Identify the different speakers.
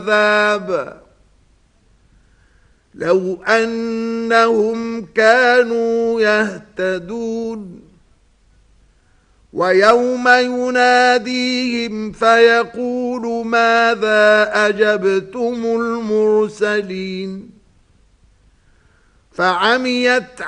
Speaker 1: العذاب لو أنهم كانوا يهتدون ويوم يناديهم فيقول ماذا أجبتم المرسلين فعميت